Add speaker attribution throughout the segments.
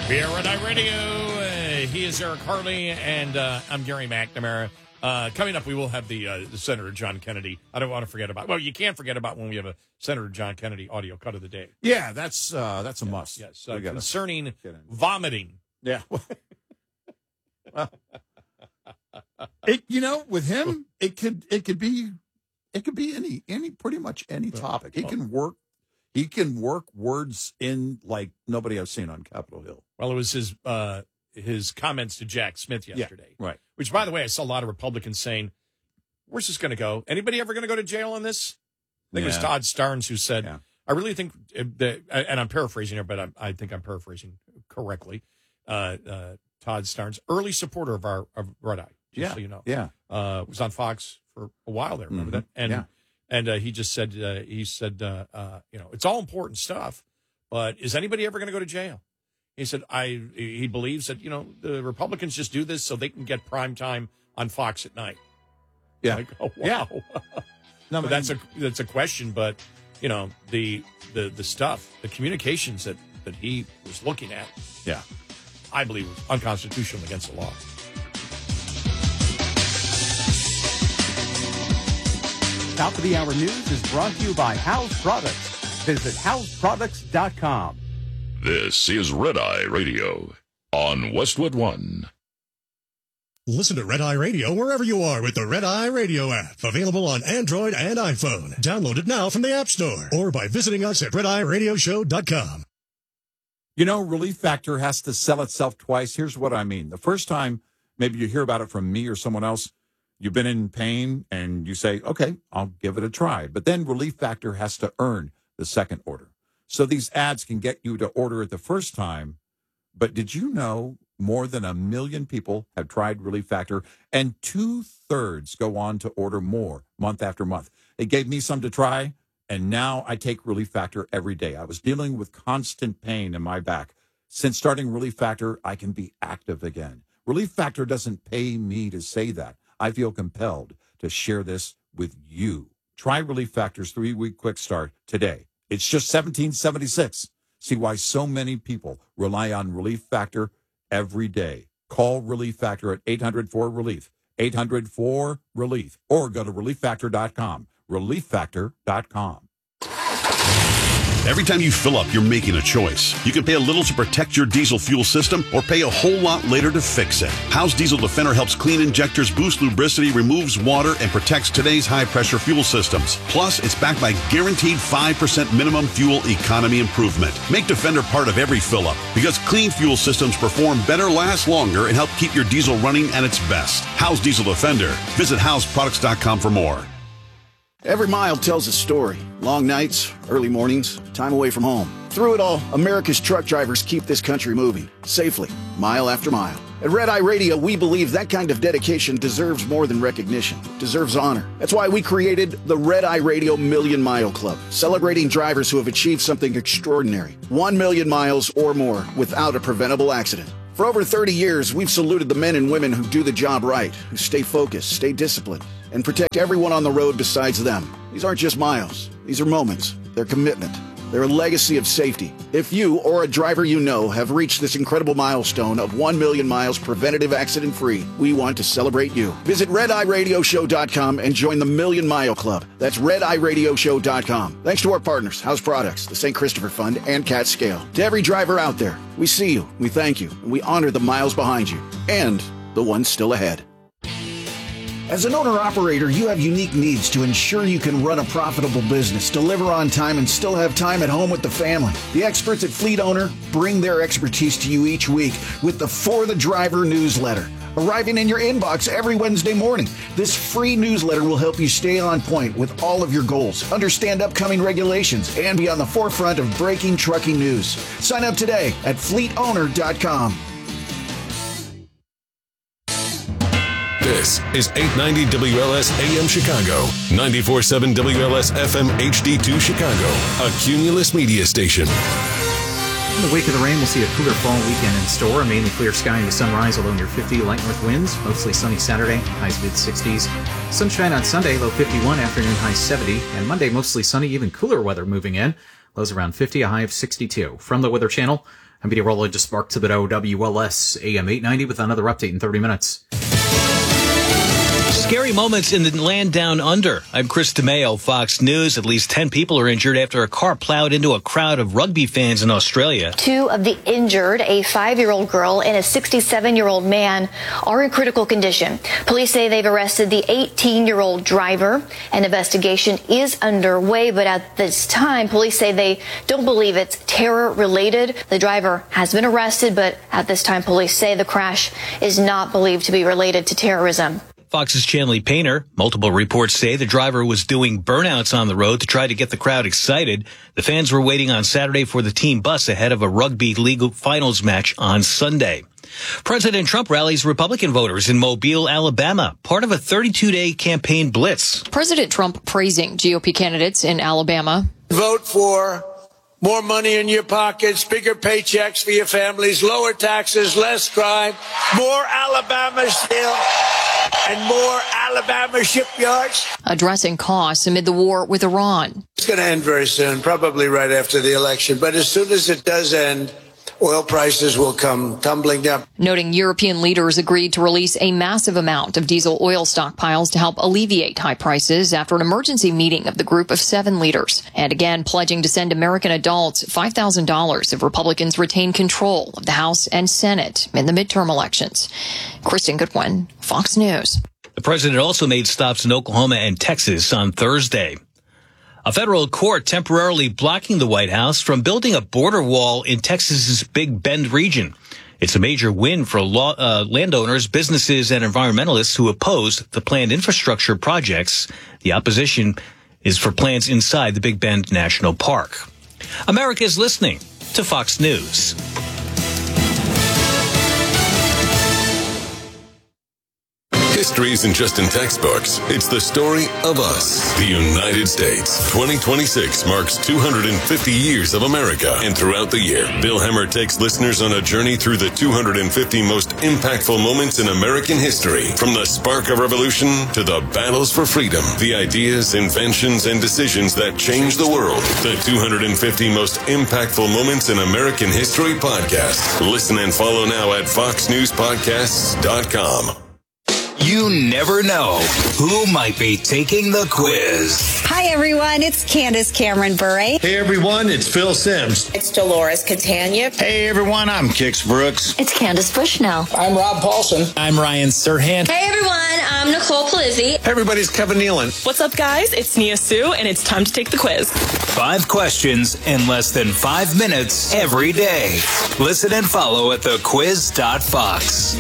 Speaker 1: We are Red Eye Radio. He is Eric Harley, and I'm Gary McNamara. Coming up, we will have the Senator John Kennedy. I don't want to forget about. Well, you can't forget about when we have a Senator John Kennedy audio cut of the day.
Speaker 2: Yeah, that's a must.
Speaker 1: Yes, concerning vomiting.
Speaker 2: Yeah. With him, it could be any pretty much any topic. He can work words in like nobody I've seen on Capitol Hill.
Speaker 1: Well, it was his comments to Jack Smith yesterday.
Speaker 2: Yeah, right.
Speaker 1: Which, by the way, I saw a lot of Republicans saying, where's this going to go? Anybody ever going to go to jail on this? I think it was Todd Starnes who said, I really think that, and I'm paraphrasing here, but I think I'm paraphrasing correctly. Todd Starnes, early supporter of Red Eye, just so you know.
Speaker 2: Yeah.
Speaker 1: Was on Fox for a while there, remember that? And he just said, it's all important stuff, but is anybody ever going to go to jail? He said, he believes that, the Republicans just do this so they can get prime time on Fox at night.
Speaker 2: Yeah.
Speaker 1: Like, oh, wow.
Speaker 2: Yeah.
Speaker 1: No, that's a question, but, the stuff, the communications that he was looking at, I believe was unconstitutional against the law.
Speaker 3: Top of the Hour News is brought to you by House Products. Visit houseproducts.com.
Speaker 4: This is Red Eye Radio on Westwood One.
Speaker 5: Listen to Red Eye Radio wherever you are with the Red Eye Radio app. Available on Android and iPhone. Download it now from the App Store or by visiting us at RedEyeRadioshow.com.
Speaker 2: Relief Factor has to sell itself twice. Here's what I mean. The first time, maybe you hear about it from me or someone else, you've been in pain and you say, okay, I'll give it a try. But then Relief Factor has to earn the second order. So these ads can get you to order it the first time. But did you know more than 1 million people have tried Relief Factor and 2/3 go on to order more month after month? It gave me some to try, and now I take Relief Factor every day. I was dealing with constant pain in my back. Since starting Relief Factor, I can be active again. Relief Factor doesn't pay me to say that. I feel compelled to share this with you. Try Relief Factor's 3-week quick start today. It's just $17.76. See why so many people rely on Relief Factor every day. Call Relief Factor at 800-4RELIEF, 800-4RELIEF, or go to ReliefFactor.com, ReliefFactor.com.
Speaker 6: Every time you fill up, you're making a choice. You can pay a little to protect your diesel fuel system or pay a whole lot later to fix it. House Diesel Defender helps clean injectors, boost lubricity, removes water, and protects today's high-pressure fuel systems. Plus, it's backed by guaranteed 5% minimum fuel economy improvement. Make Defender part of every fill-up because clean fuel systems perform better, last longer, and help keep your diesel running at its best. House Diesel Defender. Visit houseproducts.com for more.
Speaker 7: Every mile tells a story. Long nights, early mornings, time away from home. Through it all, America's truck drivers keep this country moving, safely, mile after mile. At Red Eye Radio, we believe that kind of dedication deserves more than recognition, deserves honor. That's why we created the Red Eye Radio Million Mile Club, celebrating drivers who have achieved something extraordinary. 1 million miles or more without a preventable accident. For over 30 years, we've saluted the men and women who do the job right, who stay focused, stay disciplined, and protect everyone on the road besides them. These aren't just miles. These are moments. They're commitment. They're a legacy of safety. If you or a driver you know have reached this incredible milestone of 1 million miles preventative accident-free, we want to celebrate you. Visit RedEyeRadioshow.com and join the Million Mile Club. That's RedEyeRadioshow.com. Thanks to our partners, House Products, the St. Christopher Fund, and Cat Scale. To every driver out there, we see you, we thank you, and we honor the miles behind you, and the ones still ahead. As an owner-operator, you have unique needs to ensure you can run a profitable business, deliver on time, and still have time at home with the family. The experts at Fleet Owner bring their expertise to you each week with the For the Driver newsletter, arriving in your inbox every Wednesday morning. This free newsletter will help you stay on point with all of your goals, understand upcoming regulations, and be on the forefront of breaking trucking news. Sign up today at fleetowner.com.
Speaker 8: This is 890 WLS AM Chicago, 94.7 WLS FM HD2 Chicago, a Cumulus media station.
Speaker 9: In the wake of the rain, we'll see a cooler fall weekend in store. A mainly clear sky into sunrise, although near 50 light north winds. Mostly sunny Saturday, highs mid-60s. Sunshine on Sunday, low 51, afternoon high 70. And Monday, mostly sunny, even cooler weather moving in. Lows around 50, a high of 62. From the Weather Channel, I'm meteorologist Mark Thibodeau, WLS AM 890 with another update in 30 minutes.
Speaker 10: Scary moments in the land down under. I'm Chris DeMeo, Fox News. At least 10 people are injured after a car plowed into a crowd of rugby fans in Australia. 2 of the injured, a 5-year-old girl and a 67-year-old man, are in critical condition. Police say they've arrested the 18-year-old driver. An investigation is underway, but at this time, police say they don't believe it's terror-related. The driver has been arrested, but at this time, police say the crash is not believed to be related to terrorism. Fox's Chanley Painter. Multiple reports say the driver was doing burnouts on the road to try to get the crowd excited. The fans were waiting on Saturday for the team bus ahead of a rugby league finals match on Sunday. President Trump rallies Republican voters in Mobile, Alabama, part of a 32-day campaign blitz.
Speaker 11: President Trump praising GOP candidates in Alabama.
Speaker 12: Vote for more money in your pockets, bigger paychecks for your families, lower taxes, less crime, more Alabama steel, and more Alabama shipyards.
Speaker 11: Addressing costs amid the war with Iran.
Speaker 12: It's going to end very soon, probably right after the election. But as soon as it does end, oil prices will come tumbling down.
Speaker 11: Noting European leaders agreed to release a massive amount of diesel oil stockpiles to help alleviate high prices after an emergency meeting of the group of 7 leaders. And again, pledging to send American adults $5,000 if Republicans retain control of the House and Senate in the midterm elections. Kristen Goodwin, Fox News.
Speaker 10: The president also made stops in Oklahoma and Texas on Thursday. A federal court temporarily blocking the White House from building a border wall in Texas's Big Bend region. It's a major win for landowners, businesses, and environmentalists who oppose the planned infrastructure projects. The opposition is for plans inside the Big Bend National Park. America is listening to Fox News.
Speaker 8: History isn't just in textbooks. It's the story of us, the United States. 2026 marks 250 years of America. And throughout the year, Bill Hemmer takes listeners on a journey through the 250 most impactful moments in American history. From the spark of revolution to the battles for freedom, the ideas, inventions, and decisions that changed the world. The 250 most impactful moments in American history podcast. Listen and follow now at foxnewspodcasts.com.
Speaker 13: You never know who might be taking the quiz.
Speaker 14: Hi, everyone. It's Candace Cameron Bure.
Speaker 15: Hey, everyone. It's Phil Sims.
Speaker 16: It's Dolores Catania.
Speaker 17: Hey, everyone. I'm Kix Brooks.
Speaker 18: It's Candace Bushnell.
Speaker 19: I'm Rob Paulson.
Speaker 20: I'm Ryan Serhant.
Speaker 21: Hey, everyone. I'm Nicole Palizzi.
Speaker 22: Hey, everybody. It's Kevin Nealon.
Speaker 23: What's up, guys? It's Nia Sue, and it's time to take the quiz.
Speaker 13: 5 questions in less than 5 minutes every day. Listen and follow at thequiz.fox.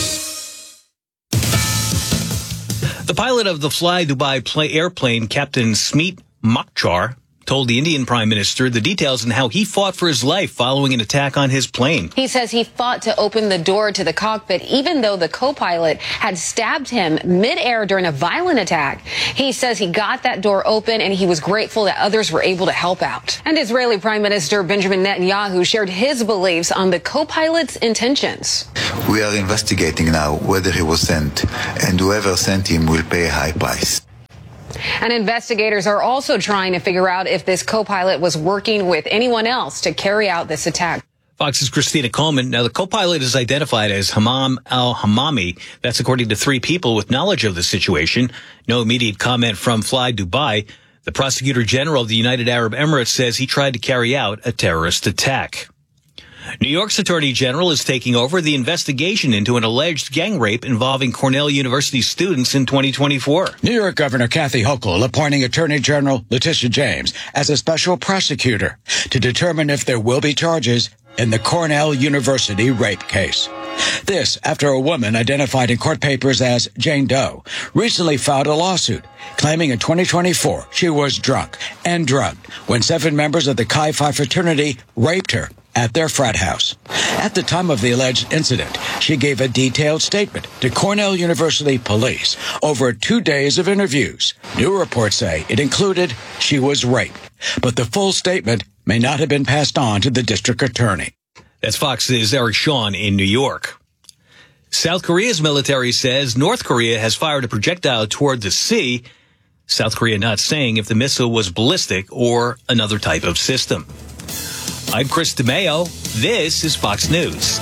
Speaker 10: The pilot of the Fly Dubai airplane, Captain Smeet Mokhtar, told the Indian Prime Minister the details on how he fought for his life following an attack on his plane.
Speaker 24: He says he fought to open the door to the cockpit even though the co-pilot had stabbed him mid-air during a violent attack. He says he got that door open and he was grateful that others were able to help out. And Israeli Prime Minister Benjamin Netanyahu shared his beliefs on the co-pilot's intentions.
Speaker 25: We are investigating now whether he was sent, and whoever sent him will pay a high price.
Speaker 24: And investigators are also trying to figure out if this co-pilot was working with anyone else to carry out this attack.
Speaker 10: Fox's Christina Coleman. Now, the co-pilot is identified as Hammam al-Hammami. That's according to 3 people with knowledge of the situation. No immediate comment from Fly Dubai. The prosecutor general of the United Arab Emirates says he tried to carry out a terrorist attack. New York's Attorney General is taking over the investigation into an alleged gang rape involving Cornell University students in 2024.
Speaker 26: New York Governor Kathy Hochul appointing Attorney General Letitia James as a special prosecutor to determine if there will be charges in the Cornell University rape case. This after a woman identified in court papers as Jane Doe recently filed a lawsuit claiming in 2024 she was drunk and drugged when 7 members of the Chi Phi fraternity raped her at their frat house. At the time of the alleged incident, she gave a detailed statement to Cornell University police over 2 days of interviews. New reports say it included she was raped, but the full statement may not have been passed on to the district attorney.
Speaker 10: That's Fox's Eric Shawn in New York. South Korea's military says North Korea has fired a projectile toward the sea. South Korea not saying if the missile was ballistic or another type of system. I'm Chris DeMeo. This is Fox News.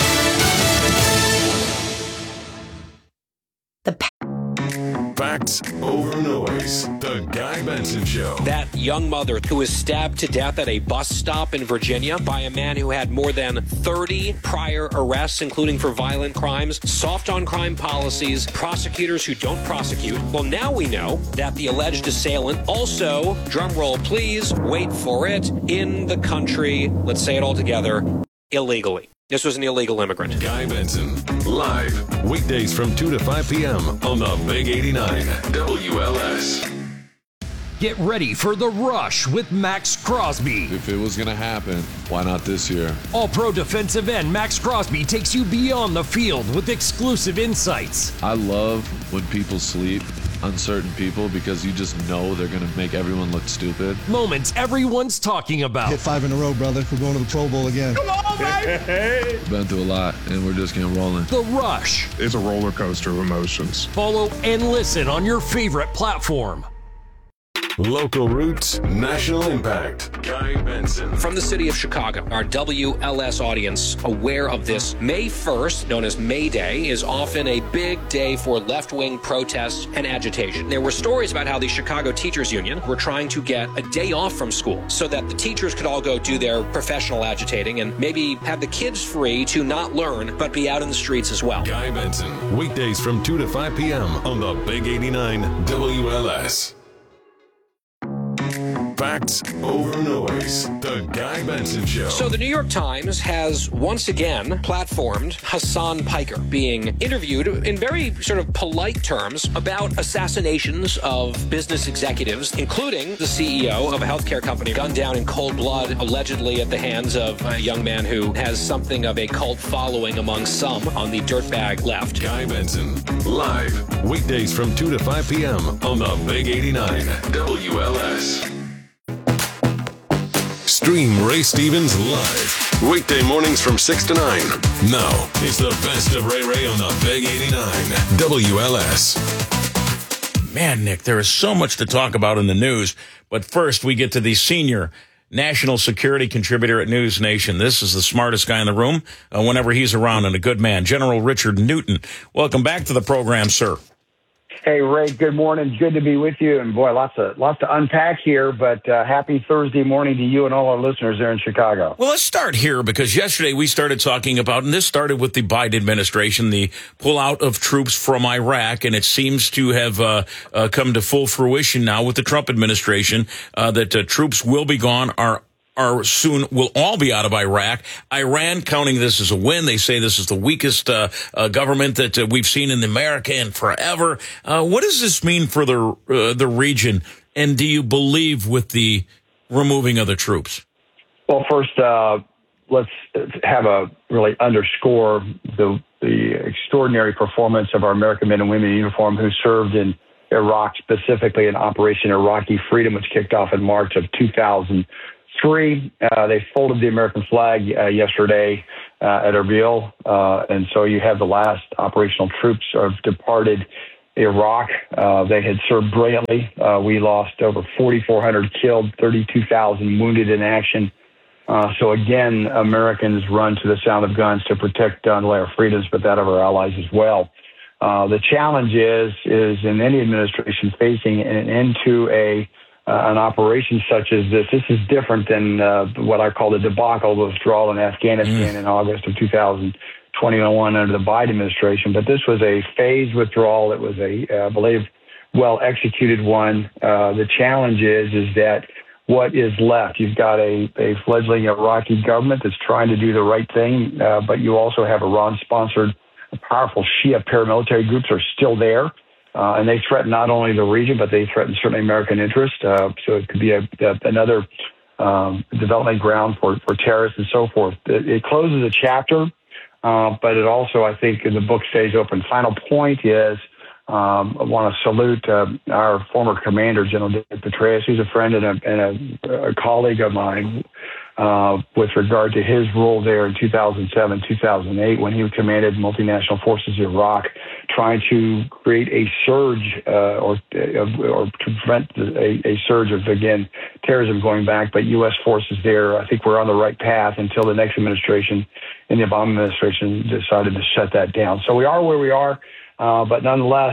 Speaker 8: Facts over noise. The Guy Benson Show.
Speaker 1: That young mother who was stabbed to death at a bus stop in Virginia by a man who had more than 30 prior arrests, including for violent crimes, soft on crime policies, prosecutors who don't prosecute. Well, now we know that the alleged assailant also, drumroll please, wait for it, in the country, let's say it all together, illegally. This was an illegal immigrant.
Speaker 8: Guy Benson, live, weekdays from 2 to 5 p.m. on the Big 89 WLS.
Speaker 16: Get ready for The Rush with Max Crosby.
Speaker 18: If it was going to happen, why not this year?
Speaker 16: All-pro defensive end Max Crosby takes you beyond the field with exclusive insights.
Speaker 18: I love when people sleep, uncertain people, because you just know they're going to make everyone look stupid.
Speaker 16: Moments everyone's talking about.
Speaker 19: Hit 5 in a row, brother. We're going to the Pro Bowl again.
Speaker 16: Come on, baby!
Speaker 18: Been through a lot, and we're just getting rolling.
Speaker 16: The Rush.
Speaker 20: It's a roller coaster of emotions.
Speaker 16: Follow and listen on your favorite platform.
Speaker 8: Local roots, national impact. Guy Benson.
Speaker 1: From the city of Chicago, our WLS audience aware of this. May 1st, known as May Day, is often a big day for left-wing protests and agitation. There were stories about how the Chicago Teachers Union were trying to get a day off from school so that the teachers could all go do their professional agitating and maybe have the kids free to not learn but be out in the streets as well.
Speaker 8: Guy Benson, weekdays from 2 to 5 p.m. on the Big 89 WLS. Facts over noise. The Guy Benson Show.
Speaker 1: So the New York Times has once again platformed Hassan Piker being interviewed in very sort of polite terms about assassinations of business executives, including the CEO of a healthcare company gunned down in cold blood, allegedly at the hands of a young man who has something of a cult following among some on the dirtbag left.
Speaker 8: Guy Benson, live, weekdays from 2 to 5 p.m. on the Big 89 WLS. Stream Ray Stevens live, weekday mornings from 6 to 9. Now, it's the best of Ray Ray on the Big 89 WLS.
Speaker 22: Man, Nick, there is so much to talk about in the news. But first, we get to the senior national security contributor at News Nation. This is the smartest guy in the room whenever he's around, and a good man, General Richard Newton. Welcome back to the program, sir.
Speaker 27: Hey, Ray, good morning. Good to be with you. And boy, lots to unpack here, but happy Thursday morning to you and all our listeners there in Chicago.
Speaker 22: Well, let's start here because yesterday we started talking about, and this started with the Biden administration, the pullout of troops from Iraq, and it seems to have come to full fruition now with the Trump administration that troops will be gone, are soon will all be out of Iraq. Iran counting this as a win. They say this is the weakest government that we've seen in America in forever. What does this mean for the region? And do you believe with the removing of the troops?
Speaker 27: Well, first, let's really underscore the extraordinary performance of our American men and women in uniform who served in Iraq, specifically in Operation Iraqi Freedom, which kicked off in March of 2003. They folded the American flag yesterday at Erbil, and so you have the last operational troops have departed Iraq. They had served brilliantly. We lost over 4,400 killed, 32,000 wounded in action. So again, Americans run to the sound of guns to protect not only our freedoms, but that of our allies as well. The challenge is in any administration facing an end to an operation such as this. This is different than what I call the debacle withdrawal in Afghanistan in August of 2021 under the Biden administration. But this was a phased withdrawal. It was I believe, well-executed one. The challenge is that what is left? You've got a fledgling Iraqi government that's trying to do the right thing, but you also have Iran-sponsored powerful Shia paramilitary groups are still there. And they threaten not only the region, but they threaten certainly American interest. So it could be another development ground for terrorists and so forth. It closes a chapter, but it also, I think, in the book stays open. Final point is I want to salute our former commander, General Dick Petraeus, who's a friend and a colleague of mine. with regard to his role there in 2007, 2008, when he commanded multinational forces in Iraq, trying to create a surge or to prevent a surge of, again, terrorism going back. But U.S. forces there, I think we're on the right path until the next administration, and the Obama administration, decided to shut that down. So we are where we are, but nonetheless,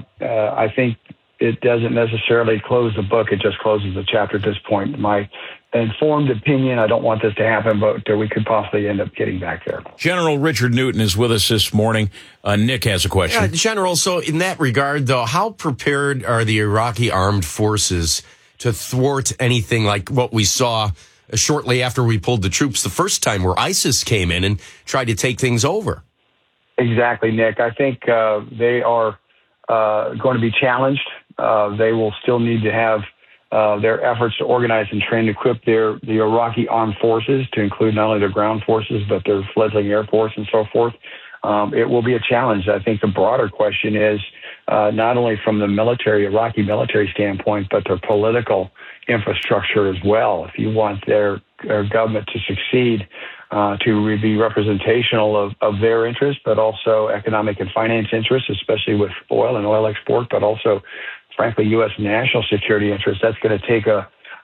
Speaker 27: I think it doesn't necessarily close the book. It just closes the chapter at this point. My informed opinion, I don't want this to happen, but we could possibly end up getting back there.
Speaker 22: General Richard Newton is with us this morning. Nick has a question.
Speaker 2: General, so in that regard, though, how prepared are the Iraqi armed forces to thwart anything like what we saw shortly after we pulled the troops the first time, where ISIS came in and tried to take things over?
Speaker 27: Exactly, Nick. I think they are going to be challenged. They will still need to have their efforts to organize and train and equip the Iraqi armed forces, to include not only their ground forces, but their fledgling air force and so forth. It will be a challenge. I think the broader question is not only from the Iraqi military standpoint, but their political infrastructure as well. If you want their government to succeed, to be representational of their interests, but also economic and finance interests, especially with oil and oil export, but also, frankly, U.S. national security interests, that's going to take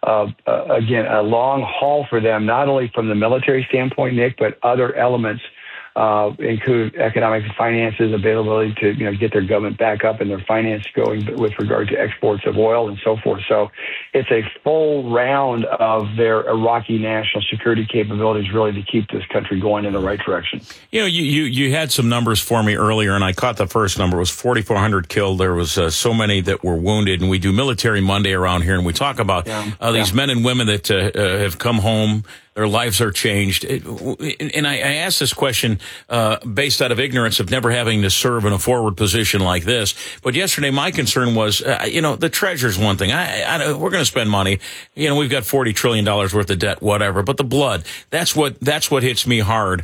Speaker 27: again, a long haul for them, not only from the military standpoint, Nick, but other elements, include economic and finances, availability to get their government back up and their finance going with regard to exports of oil and so forth. So it's a full round of their Iraqi national security capabilities, really, to keep this country going in the right direction.
Speaker 22: You had some numbers for me earlier, and I caught the first number. It was 4,400 killed. There was so many that were wounded, and we do Military Monday around here, and we talk about these men and women that have come home. Their lives are changed. And I asked this question based out of ignorance of never having to serve in a forward position like this. But yesterday, my concern was, the treasure's one thing. We're going to spend money. We've got $40 trillion worth of debt, whatever. But the blood, that's what hits me hard.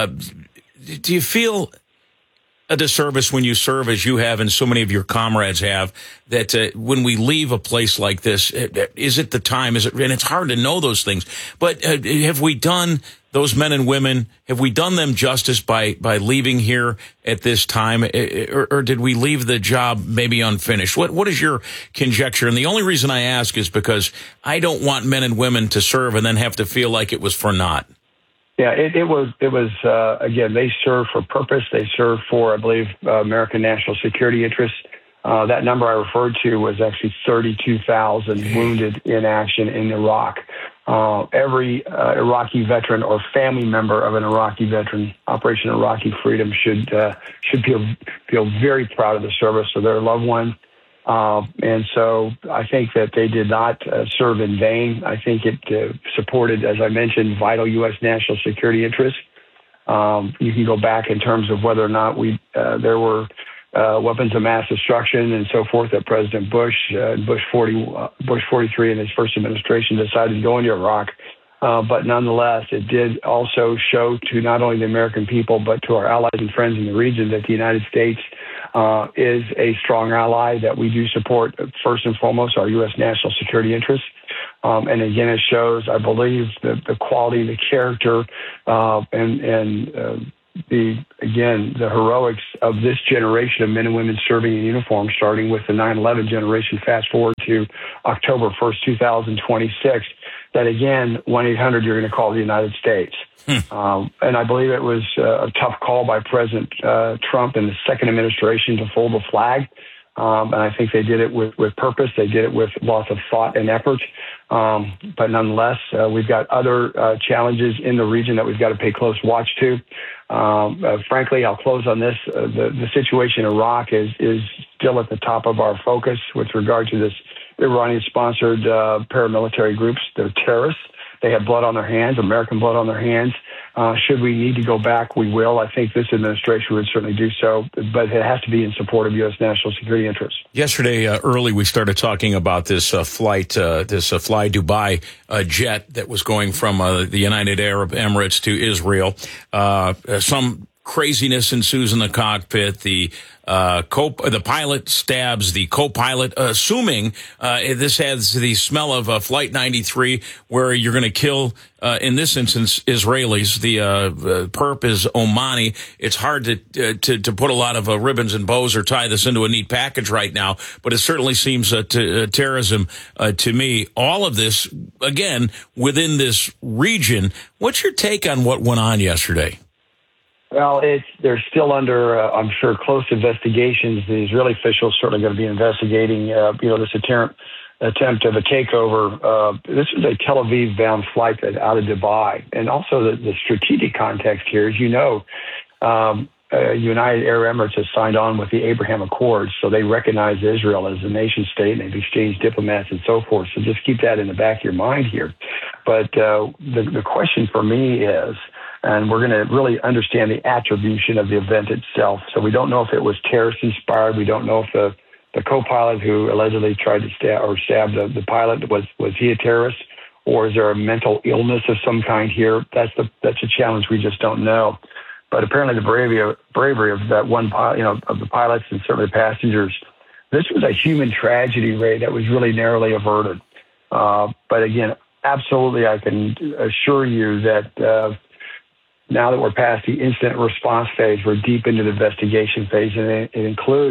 Speaker 22: Do you feel a disservice when you serve as you have and so many of your comrades have, that when we leave a place like this, is it the time? And it's hard to know those things, but have we done those men and women, have we done them justice by leaving here at this time, or did we leave the job maybe unfinished? What is your conjecture? And the only reason I ask is because I don't want men and women to serve and then have to feel like it was for naught.
Speaker 27: Yeah, it was again, they serve for purpose. They serve for, I believe, American national security interests. That number I referred to was actually 32,000 wounded in action in Iraq. Every Iraqi veteran or family member of an Iraqi veteran, Operation Iraqi Freedom, should feel very proud of the service of their loved one. And so I think that they did not serve in vain. I think it supported, as I mentioned, vital U.S. national security interests. You can go back in terms of whether or not there were weapons of mass destruction and so forth that President Bush 43 in his first administration decided to go into Iraq. But nonetheless, it did also show to not only the American people, but to our allies and friends in the region that the United States is a strong ally, that we do support, first and foremost, our U.S. national security interests. And again, it shows, I believe, the quality and the character the heroics of this generation of men and women serving in uniform, starting with the 9/11 generation, fast forward to October 1st, 2026, that again, 1-800, you're going to call the United States. And I believe it was a tough call by President Trump and the second administration to fold the flag. And I think they did it with purpose. They did it with lots of thought and effort. But nonetheless, we've got other challenges in the region that we've got to pay close watch to. Frankly, I'll close on this. The situation in Iraq is still at the top of our focus with regard to this Iranian-sponsored paramilitary groups. They're terrorists. They have blood on their hands, American blood on their hands. Should we need to go back, we will. I think this administration would certainly do so, but it has to be in support of U.S. national security interests.
Speaker 22: Yesterday, early, we started talking about this Fly Dubai jet that was going from the United Arab Emirates to Israel. Some craziness ensues in the cockpit. The pilot stabs the co-pilot, assuming this has the smell of Flight 93, where you're going to kill, in this instance, Israelis. The perp is Omani. It's hard to put a lot of ribbons and bows or tie this into a neat package right now, but it certainly seems terrorism to me. All of this, again, within this region. What's your take on what went on yesterday?
Speaker 27: Well, they're still under, I'm sure, close investigations. The Israeli officials certainly going to be investigating, this attempt of a takeover. This is a Tel Aviv-bound flight out of Dubai, and also the strategic context here, as you know, United Arab Emirates has signed on with the Abraham Accords, so they recognize Israel as a nation state, and they've exchanged diplomats and so forth. So just keep that in the back of your mind here. But the question for me is, and we're going to really understand the attribution of the event itself. So we don't know if it was terrorist-inspired. We don't know if the co-pilot who allegedly tried to stab the pilot, was he a terrorist, or is there a mental illness of some kind here? That's a challenge we just don't know. But apparently the bravery of that one pilot, of the pilots and certainly the passengers, this was a human tragedy, Ray, that was really narrowly averted. But again, absolutely, I can assure you that now that we're past the incident response phase, we're deep into the investigation phase, and it includes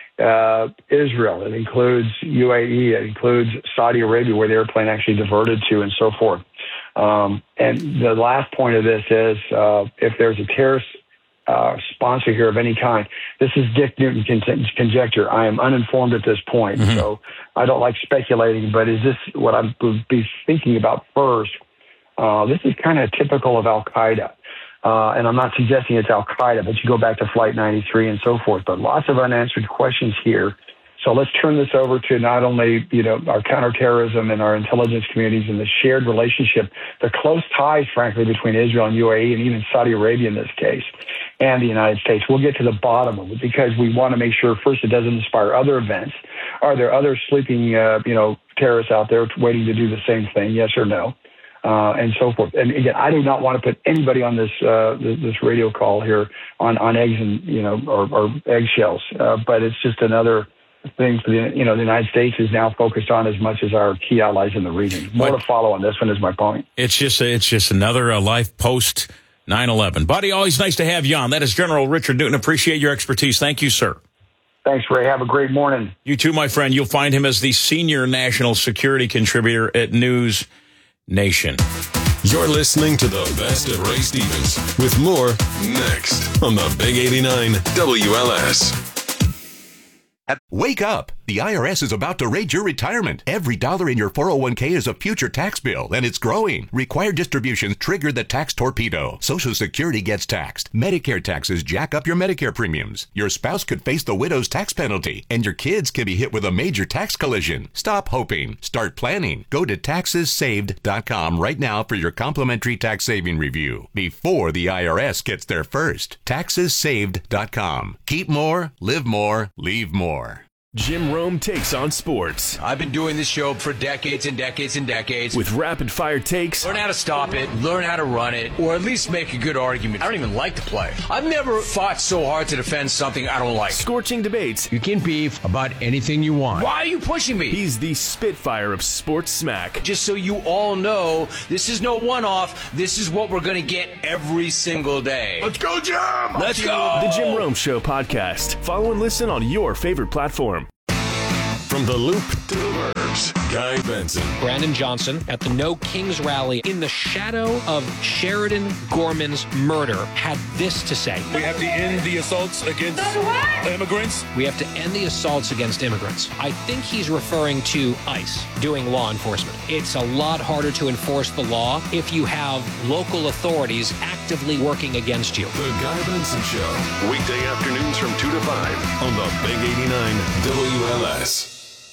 Speaker 27: Israel, it includes UAE, it includes Saudi Arabia, where the airplane actually diverted to, and so forth. And the last point of this is, if there's a terrorist sponsor here of any kind, this is Dick Newton conjecture. I am uninformed at this point, so I don't like speculating, but is this what I would be thinking about first? This is kind of typical of Al-Qaeda. And I'm not suggesting it's Al-Qaeda, but you go back to Flight 93 and so forth. But lots of unanswered questions here. So let's turn this over to not only, our counterterrorism and our intelligence communities and the shared relationship, the close ties, frankly, between Israel and UAE and even Saudi Arabia in this case, and the United States. We'll get to the bottom of it because we want to make sure, first, it doesn't inspire other events. Are there other sleeping, terrorists out there waiting to do the same thing, yes or no? And so forth. And again, I do not want to put anybody on this radio call here on eggs and or eggshells. But it's just another thing for the United States is now focused on as much as our key allies in the region. More to follow on this one is my point.
Speaker 22: It's just another life post 9/11. Buddy, always nice to have you on. That is General Richard Newton. Appreciate your expertise. Thank you, sir.
Speaker 27: Thanks, Ray. Have a great morning.
Speaker 22: You too, my friend. You'll find him as the senior national security contributor at News Nation.
Speaker 8: You're listening to the best of Ray Stevens with more next on the Big 89 WLS.
Speaker 3: Wake up! The IRS is about to raid your retirement. Every dollar in your 401k is a future tax bill, and it's growing. Required distributions trigger the tax torpedo. Social Security gets taxed. Medicare taxes jack up your Medicare premiums. Your spouse could face the widow's tax penalty, and your kids can be hit with a major tax collision. Stop hoping. Start planning. Go to TaxesSaved.com right now for your complimentary tax saving review before the IRS gets there first. TaxesSaved.com. Keep more, live more, leave more.
Speaker 4: Jim Rome takes on sports.
Speaker 5: I've been doing this show for decades and decades and decades.
Speaker 4: With rapid-fire takes.
Speaker 5: Learn how to stop it, learn how to run it, or at least make a good argument. I don't even like to play. I've never fought so hard to defend something I don't like.
Speaker 4: Scorching debates.
Speaker 5: You can beef about anything you want. Why are you pushing me?
Speaker 4: He's the Spitfire of sports smack.
Speaker 5: Just so you all know, this is no one-off. This is what we're going to get every single day.
Speaker 4: Let's go, Jim!
Speaker 5: Let's go!
Speaker 4: The Jim Rome Show podcast. Follow and listen on your favorite platform.
Speaker 8: From the Loop to the Burbs, Guy Benson.
Speaker 1: Brandon Johnson at the No Kings rally in the shadow of Sheridan Gorman's murder had this to say.
Speaker 6: We have to end the assaults against immigrants.
Speaker 1: We have to end the assaults against immigrants. I think he's referring to ICE doing law enforcement. It's a lot harder to enforce the law if you have local authorities actively working against you.
Speaker 8: The Guy Benson Show. Weekday afternoons from 2 to 5 on the Big 89 WLS.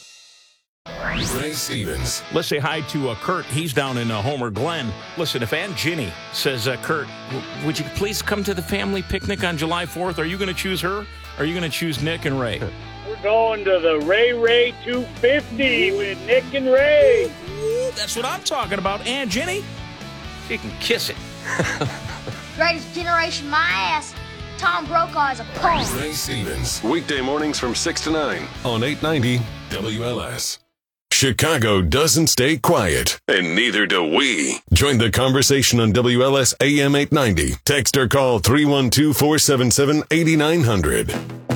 Speaker 8: Ray Stevens.
Speaker 22: Let's say hi to Kurt. He's down in Homer Glen. Listen, if Aunt Ginny says, Kurt, would you please come to the family picnic on July 4th? Are you going to choose her? Or are you going to choose Nick and Ray?
Speaker 7: We're going to the Ray 250 with Nick and Ray.
Speaker 22: That's what I'm talking about. Aunt Ginny, she can kiss it.
Speaker 9: Greatest generation, my ass. Tom Brokaw is a punk.
Speaker 8: Ray Stevens, weekday mornings from 6 to 9 on 890 WLS. Chicago doesn't stay quiet, and neither do we. Join the conversation on WLS AM 890. Text or call 312-477-8900.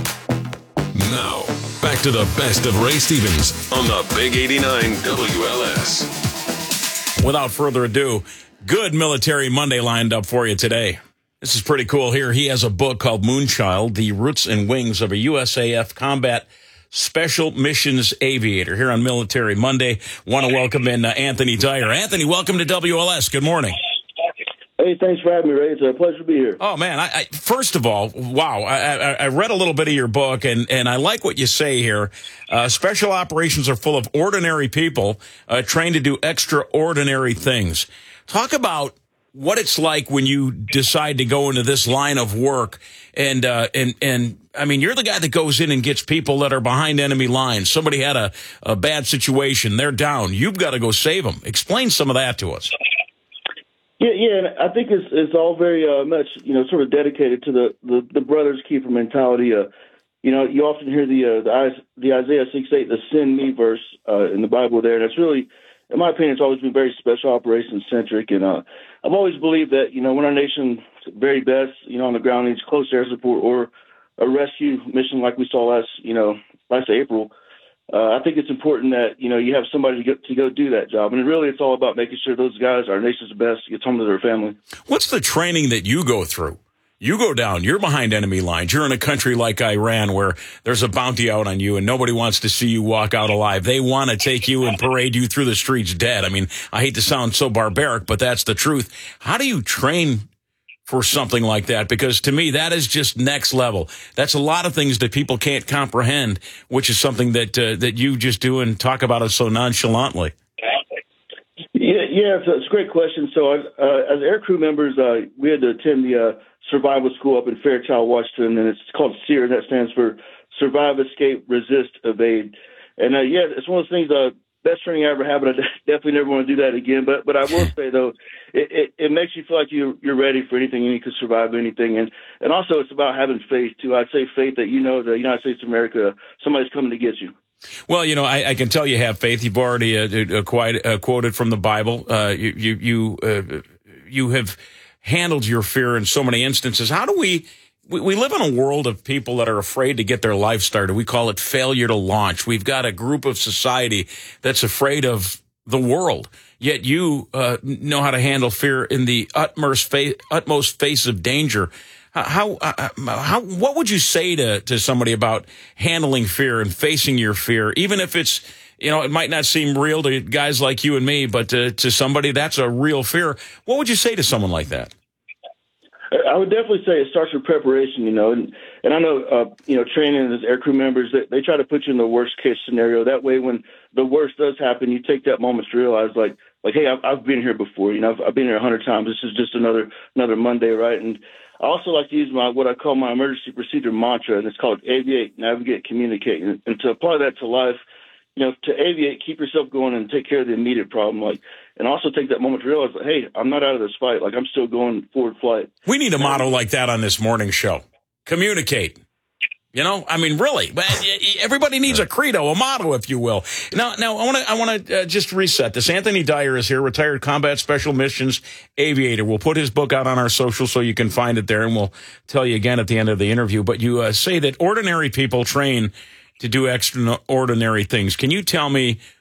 Speaker 8: Now, back to the best of Ray Stevens on the Big 89 WLS.
Speaker 22: Without further ado, good Military Monday lined up for you today. This is pretty cool here. He has a book called Moonchild, The Roots and Wings of a USAF Combat Special Missions Aviator. Here on Military Monday, want to welcome in Anthony Dyer. Anthony, welcome to WLS. Good morning.
Speaker 11: Hey, thanks for having me, Ray. It's a pleasure to be here.
Speaker 22: Oh, man. I first of all, wow, I read a little bit of your book, and I like what you say here. Special operations are full of ordinary people trained to do extraordinary things. Talk about what it's like when you decide to go into this line of work. And I mean, you're the guy that goes in and gets people that are behind enemy lines. Somebody had a bad situation. They're down. You've got to go save them. Explain some of that to us.
Speaker 11: Yeah, and I think it's all very much, sort of dedicated to the brothers keeper mentality. You often hear the Isaiah 6:8, the send me verse in the Bible there, and it's really, in my opinion, it's always been very special operations centric. And I've always believed that when our nation's very best, on the ground needs close air support or a rescue mission like we saw last April. I think it's important that, you have somebody to go do that job. And really, it's all about making sure those guys, our nation's best, gets home to their family. What's
Speaker 22: the training that you go through? You go down, you're behind enemy lines. You're in a country like Iran where there's a bounty out on you and nobody wants to see you walk out alive. They want to take you and parade you through the streets dead. I mean, I hate to sound so barbaric, but that's the truth. How do you train for something like that? Because to me, that is just next level. That's a lot of things that people can't comprehend, which is something that you just do and talk about it so nonchalantly.
Speaker 11: Yeah, it's a great question. So as aircrew members, we had to attend the survival school up in Fairchild, Washington, and it's called SEER, and that stands for Survive, Escape, Resist, Evade. And it's one of those things, best training I ever had, but I definitely never want to do that again. But I will say, though, it makes you feel like you're ready for anything and you can survive anything. And also it's about having faith, too. I'd say faith that the United States of America, somebody's coming to get you.
Speaker 22: Well, I can tell you have faith. You've already quoted from the Bible. You have handled your fear in so many instances. How do we live in a world of people that are afraid to get their life started? We call it failure to launch. We've got a group of society that's afraid of the world. Yet you know how to handle fear in the utmost face of danger. What would you say to somebody about handling fear and facing your fear, even if it's, it might not seem real to guys like you and me, but to somebody that's a real fear? What would you say to someone like that?
Speaker 11: I would definitely say it starts with preparation, and I know, training as aircrew members, they try to put you in the worst case scenario. That way, when the worst does happen, you take that moment to realize, like, hey, I've been here before. I've been here 100 times. This is just another Monday, right? And I also like to use what I call my emergency procedure mantra, and it's called aviate, navigate, communicate. And to apply that to life, to aviate, keep yourself going and take care of the immediate problem, and also take that moment to realize, hey, I'm not out of this fight. I'm still going forward flight.
Speaker 22: We need a motto like that on this morning show. Communicate. Really, everybody needs a credo, a motto, if you will. Now, I want to just reset this. Anthony Dyer is here, retired combat special missions aviator. We'll put his book out on our social so you can find it there, and we'll tell you again at the end of the interview. But you say that ordinary people train to do extraordinary things. Can you tell me